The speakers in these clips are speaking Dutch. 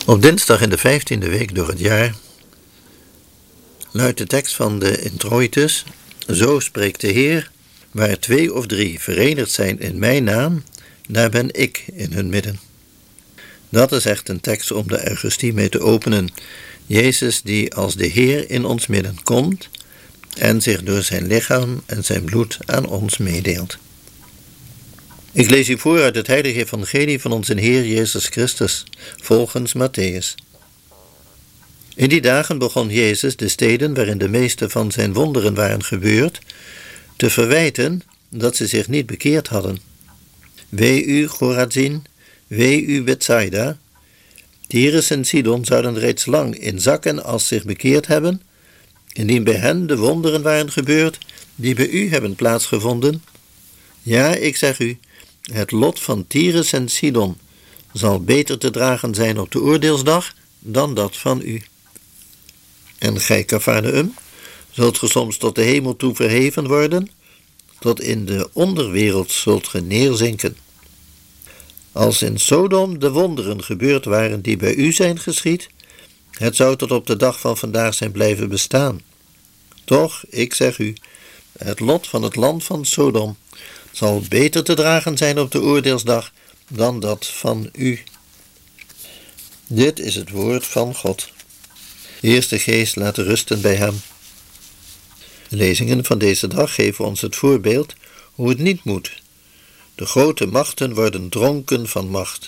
Op dinsdag in de 15e week door het jaar luidt de tekst van de introitus: Zo spreekt de Heer, waar 2 of 3 verenigd zijn in mijn naam, daar ben ik in hun midden. Dat is echt een tekst om de Eucharistie mee te openen. Jezus die als de Heer in ons midden komt en zich door zijn lichaam en zijn bloed aan ons meedeelt. Ik lees u voor uit het heilige evangelie van onze Heer Jezus Christus, volgens Matthäus. In die dagen begon Jezus de steden waarin de meeste van zijn wonderen waren gebeurd, te verwijten dat ze zich niet bekeerd hadden. Wee u, Chorazin, wee u, Bethsaida. Tyrus en Sidon zouden reeds lang in zak en as zich bekeerd hebben, indien bij hen de wonderen waren gebeurd die bij u hebben plaatsgevonden. Ja, ik zeg u, het lot van Tyrus en Sidon zal beter te dragen zijn op de oordeelsdag dan dat van u. En gij, Cafarnaum, zult ge soms tot de hemel toe verheven worden, tot in de onderwereld zult ge neerzinken. Als in Sodom de wonderen gebeurd waren die bij u zijn geschied, het zou tot op de dag van vandaag zijn blijven bestaan. Toch, ik zeg u, het lot van het land van Sodom zal beter te dragen zijn op de oordeelsdag dan dat van u. Dit is het woord van God. Eerst de geest laten rusten bij hem. De lezingen van deze dag geven ons het voorbeeld hoe het niet moet. De grote machten worden dronken van macht.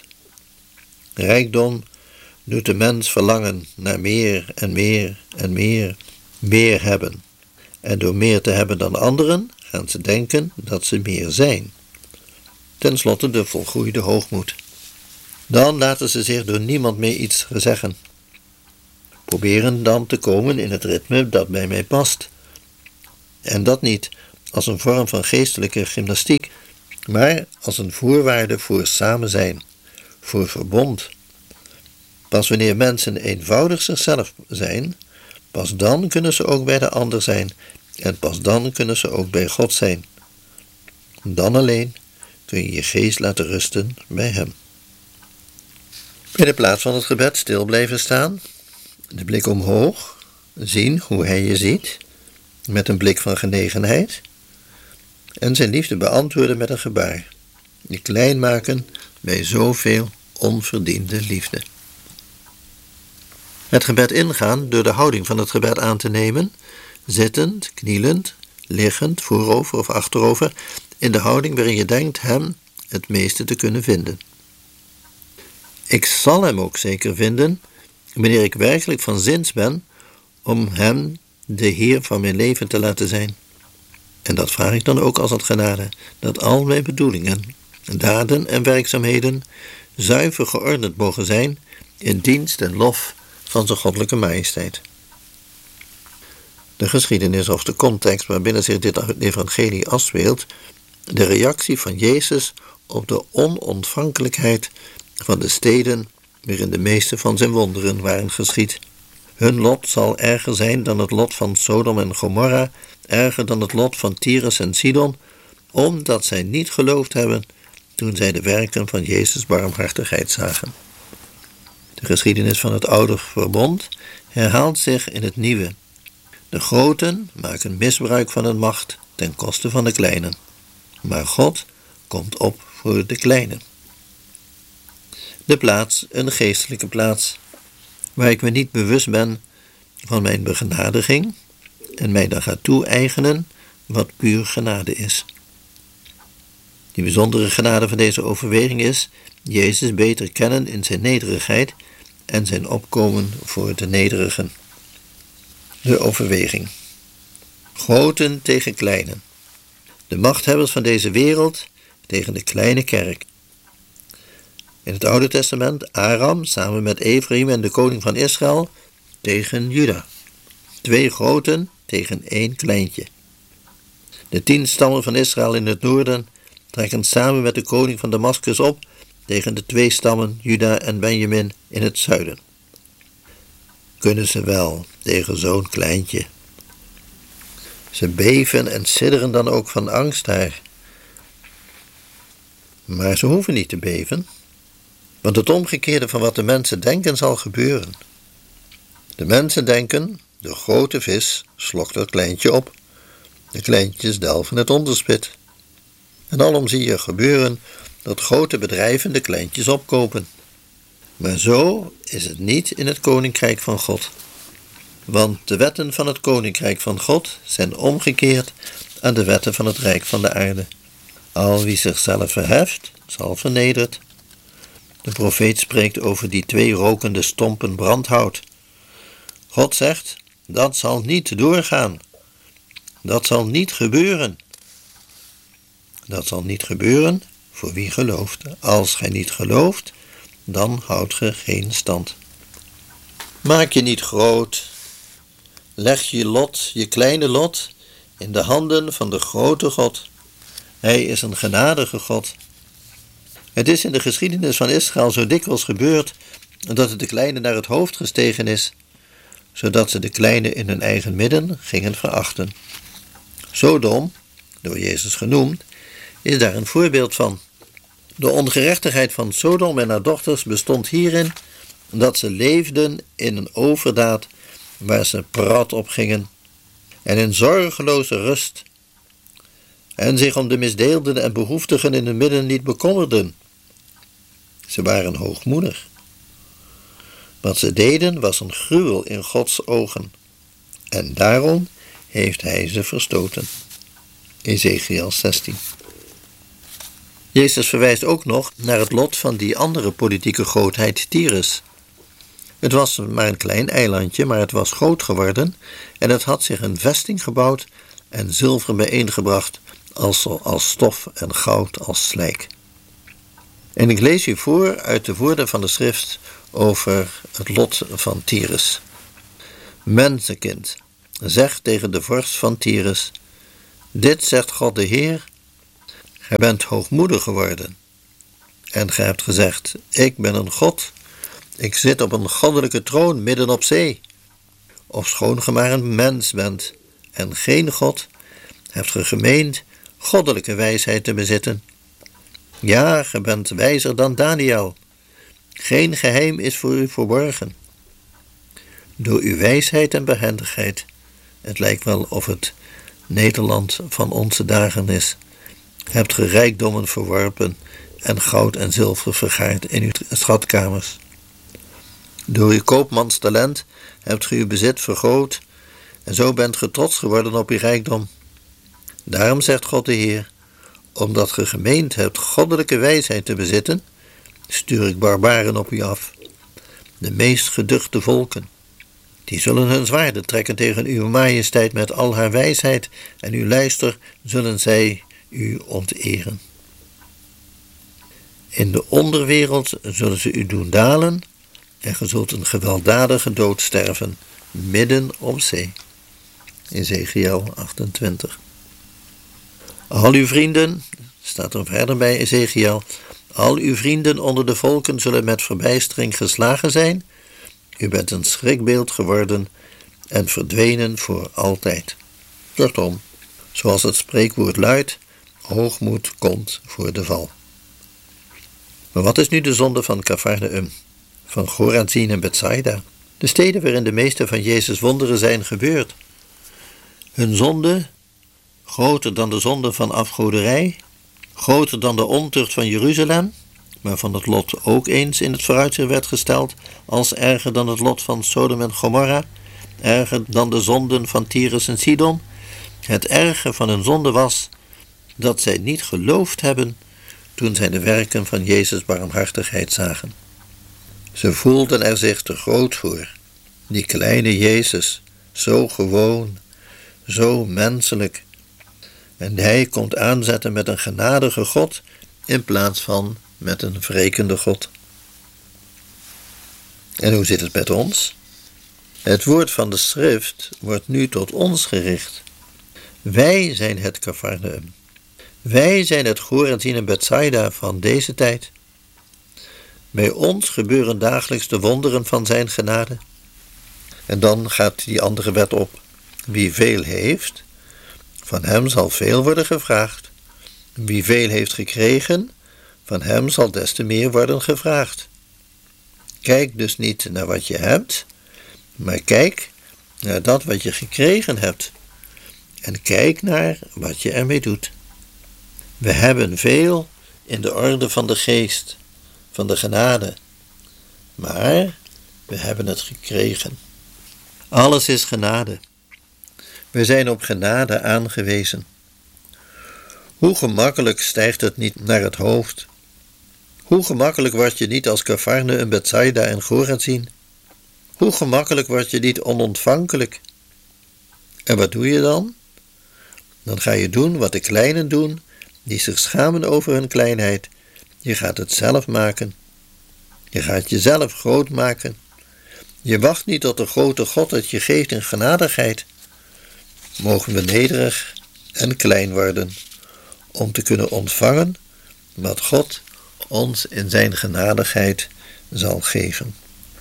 Rijkdom doet de mens verlangen naar meer en meer en meer hebben. En door meer te hebben dan anderen gaan ze denken dat ze meer zijn. Ten slotte de volgroeide hoogmoed. Dan laten ze zich door niemand meer iets zeggen. Proberen dan te komen in het ritme dat bij mij past. En dat niet als een vorm van geestelijke gymnastiek, maar als een voorwaarde voor samen zijn, voor verbond. Pas wanneer mensen eenvoudig zichzelf zijn, pas dan kunnen ze ook bij de ander zijn en pas dan kunnen ze ook bij God zijn. Dan alleen kun je je geest laten rusten bij hem. Bij de plaats van het gebed stil blijven staan, de blik omhoog, zien hoe hij je ziet, met een blik van genegenheid, en zijn liefde beantwoorden met een gebaar, je klein maken bij zoveel onverdiende liefde. Het gebed ingaan door de houding van het gebed aan te nemen, zittend, knielend, liggend, voorover of achterover, in de houding waarin je denkt hem het meeste te kunnen vinden. Ik zal hem ook zeker vinden, wanneer ik werkelijk van zins ben om hem de Heer van mijn leven te laten zijn. En dat vraag ik dan ook als het genade, dat al mijn bedoelingen, daden en werkzaamheden zuiver geordend mogen zijn in dienst en lof van zijn goddelijke majesteit. De geschiedenis of de context waarbinnen zich dit evangelie afspeelt, de reactie van Jezus op de onontvankelijkheid van de steden waarin de meeste van zijn wonderen waren geschied. Hun lot zal erger zijn dan het lot van Sodom en Gomorra, erger dan het lot van Tyrus en Sidon, omdat zij niet geloofd hebben toen zij de werken van Jezus' barmhartigheid zagen. De geschiedenis van het oude verbond herhaalt zich in het nieuwe. De groten maken misbruik van hun macht ten koste van de kleinen, maar God komt op voor de kleinen. De plaats, een geestelijke plaats, waar ik me niet bewust ben van mijn begenadiging en mij dan ga toe-eigenen wat puur genade is. Die bijzondere genade van deze overweging is Jezus beter kennen in zijn nederigheid en zijn opkomen voor de nederigen. De overweging. Groten tegen kleinen. De machthebbers van deze wereld tegen de kleine kerk. In het Oude Testament Aram samen met Ephraim en de koning van Israël tegen Juda. 2 groten tegen 1 kleintje. De 10 stammen van Israël in het noorden trekken samen met de koning van Damaskus op tegen de 2 stammen Juda en Benjamin in het zuiden. Kunnen ze wel tegen zo'n kleintje? Ze beven en sidderen dan ook van angst daar. Maar ze hoeven niet te beven. Want het omgekeerde van wat de mensen denken zal gebeuren. De mensen denken, de grote vis slokt het kleintje op. De kleintjes delven het onderspit. En alom zie je gebeuren dat grote bedrijven de kleintjes opkopen. Maar zo is het niet in het koninkrijk van God. Want de wetten van het koninkrijk van God zijn omgekeerd aan de wetten van het rijk van de aarde. Al wie zichzelf verheft, zal vernederd. De profeet spreekt over die 2 rokende stompen brandhout. God zegt, dat zal niet doorgaan. Dat zal niet gebeuren. Dat zal niet gebeuren voor wie gelooft. Als gij niet gelooft, dan houdt ge geen stand. Maak je niet groot. Leg je lot, je kleine lot, in de handen van de grote God. Hij is een genadige God. Het is in de geschiedenis van Israël zo dikwijls gebeurd dat het de kleine naar het hoofd gestegen is, zodat ze de kleine in hun eigen midden gingen verachten. Sodom, door Jezus genoemd, is daar een voorbeeld van. De ongerechtigheid van Sodom en haar dochters bestond hierin dat ze leefden in een overdaad waar ze prat op gingen en in zorgeloze rust en zich om de misdeelden en behoeftigen in hun midden niet bekommerden. Ze waren hoogmoedig. Wat ze deden was een gruwel in Gods ogen en daarom heeft hij ze verstoten. Ezechiel 16. Jezus verwijst ook nog naar het lot van die andere politieke grootheid Tyrus. Het was maar een klein eilandje, maar het was groot geworden en het had zich een vesting gebouwd en zilver bijeengebracht als stof en goud als slijk. En ik lees u voor uit de woorden van de schrift over het lot van Tyrus. Mensenkind, zeg tegen de vorst van Tyrus, dit zegt God de Heer, gij bent hoogmoedig geworden en gij hebt gezegd, ik ben een God, ik zit op een goddelijke troon midden op zee. Ofschoon ge maar een mens bent en geen God, hebt ge gemeend goddelijke wijsheid te bezitten. Ja, ge bent wijzer dan Daniel. Geen geheim is voor u verborgen. Door uw wijsheid en behendigheid, het lijkt wel of het Nederland van onze dagen is, hebt ge rijkdommen verworpen en goud en zilver vergaard in uw schatkamers. Door uw koopmanstalent hebt ge uw bezit vergroot en zo bent ge trots geworden op uw rijkdom. Daarom zegt God de Heer, omdat ge gemeend hebt goddelijke wijsheid te bezitten, stuur ik barbaren op u af, de meest geduchte volken. Die zullen hun zwaarden trekken tegen uw majesteit met al haar wijsheid en uw luister zullen zij u onteren. In de onderwereld zullen ze u doen dalen en ge zult een gewelddadige dood sterven, midden op zee. Ezechiel 28. Al uw vrienden, staat er verder bij Ezechiel, al uw vrienden onder de volken zullen met verbijstering geslagen zijn. U bent een schrikbeeld geworden en verdwenen voor altijd. Kortom, zoals het spreekwoord luidt, hoogmoed komt voor de val. Maar wat is nu de zonde van Cafarnaum, van Chorazin en Bethsaida, de steden waarin de meeste van Jezus' wonderen zijn gebeurd? Hun zonde, groter dan de zonde van afgoderij, groter dan de ontucht van Jeruzalem, waarvan het lot ook eens in het vooruitzicht werd gesteld als erger dan het lot van Sodom en Gomorra, erger dan de zonden van Tyrus en Sidon. Het erge van hun zonde was dat zij niet geloofd hebben toen zij de werken van Jezus' barmhartigheid zagen. Ze voelden er zich te groot voor. Die kleine Jezus, zo gewoon, zo menselijk. En hij komt aanzetten met een genadige God in plaats van met een wrekende God. En hoe zit het met ons? Het woord van de schrift wordt nu tot ons gericht. Wij zijn het Cafarnaum. Wij zijn het Chorazin en Bethsaida van deze tijd. Bij ons gebeuren dagelijks de wonderen van zijn genade. En dan gaat die andere wet op. Wie veel heeft, van hem zal veel worden gevraagd. Wie veel heeft gekregen, van hem zal des te meer worden gevraagd. Kijk dus niet naar wat je hebt, maar kijk naar dat wat je gekregen hebt. En kijk naar wat je ermee doet. We hebben veel in de orde van de geest, van de genade. Maar we hebben het gekregen. Alles is genade. We zijn op genade aangewezen. Hoe gemakkelijk stijgt het niet naar het hoofd? Hoe gemakkelijk word je niet als Cafarnaüm, Bethsaida en Chorazin? Hoe gemakkelijk word je niet onontvankelijk? En wat doe je dan? Dan ga je doen wat de kleinen doen, die zich schamen over hun kleinheid. Je gaat het zelf maken. Je gaat jezelf groot maken. Je wacht niet tot de grote God het je geeft in genadigheid. Mogen we nederig en klein worden, om te kunnen ontvangen wat God ons in zijn genadigheid zal geven.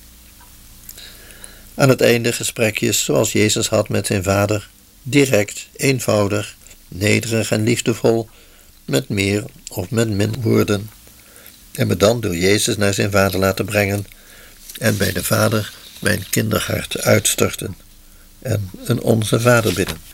Aan het einde gesprekjes zoals Jezus had met zijn Vader, direct, eenvoudig, nederig en liefdevol, met meer of met min woorden, en me dan door Jezus naar zijn Vader laten brengen en bij de Vader mijn kinderhart uitstorten en een Onze Vader bidden.